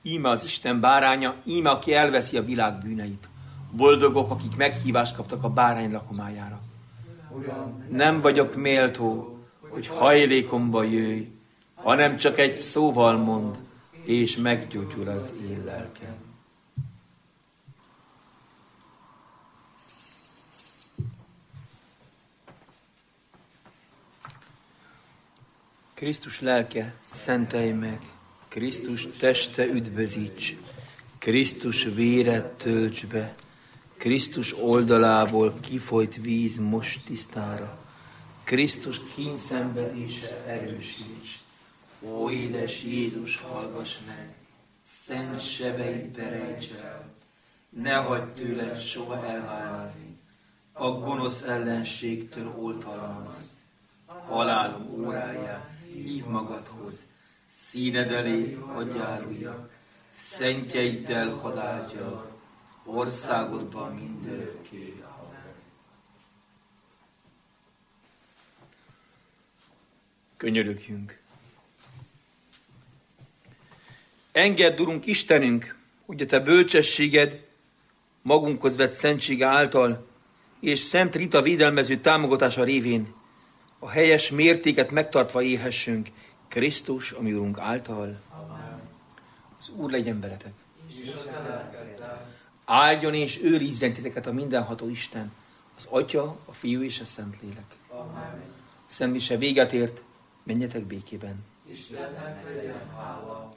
Íme az Isten báránya, íme aki elveszi a világ bűneit. Boldogok, akik meghívást kaptak a bárány lakomájára. Nem vagyok méltó, hogy hajlékomba jöjj, hanem csak egy szóval mond, és meggyógyul az én lelkem. Krisztus lelke, szentelj meg, Krisztus teste üdvözíts, Krisztus vére tölts be, Krisztus oldalából kifolyt víz most tisztára, Krisztus kínszenvedése erősíts. Ó, édes Jézus, hallgass meg, szent sebeit berejts el, ne hagyd tőled soha elválni, a gonosz ellenségtől oltalmaz. Halálom óráján hív magadhoz, színed elé hadd járuljak, szentjeiddel hadd áldjalak, országodban mindörökké. Könyörögjünk. Engedd, Urunk Istenünk, hogy a Te bölcsességed magunkhoz vett szentsége által és Szent Rita védelmező támogatása révén a helyes mértéket megtartva élhessünk Krisztus, ami Urunk által. Amen. Az Úr legyen veletek. Áldjon és őrizzen titeket a mindenható Isten, az Atya, a Fiú és a Szentlélek. Amen. Szent mise véget ért, menjetek békében. Istennek legyen hála.